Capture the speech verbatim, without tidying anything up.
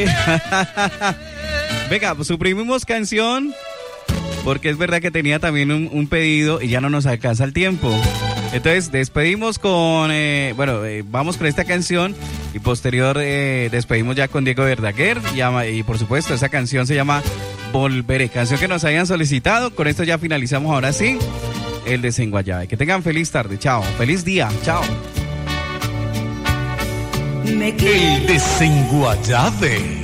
Venga, pues suprimimos canción porque es verdad que tenía también un, un pedido y ya no nos alcanza el tiempo. Entonces despedimos con, eh, bueno, eh, vamos con esta canción y posterior eh, despedimos ya con Diego Verdaguer y, y por supuesto esa canción se llama Volveré, canción que nos hayan solicitado. Con esto ya finalizamos ahora sí el Desenguayabe. Que tengan feliz tarde, chao, feliz día, chao. El Desenguayabe.